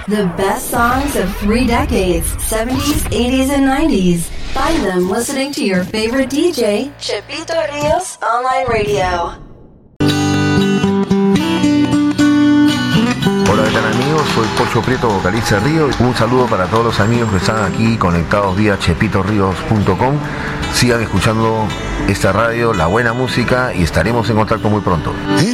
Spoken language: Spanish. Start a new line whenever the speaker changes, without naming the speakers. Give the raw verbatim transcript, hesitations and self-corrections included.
The best songs of three decades, seventies, eighties, and nineties. Find them listening to your favorite D J, Chepito Ríos Online Radio.
Hola, ¿qué tal amigos? Soy Pocho Prieto, vocalista de Río. Un saludo para todos los amigos que están aquí conectados vía chepito ríos punto com. Sigan escuchando esta radio, la buena música, y estaremos en contacto muy pronto.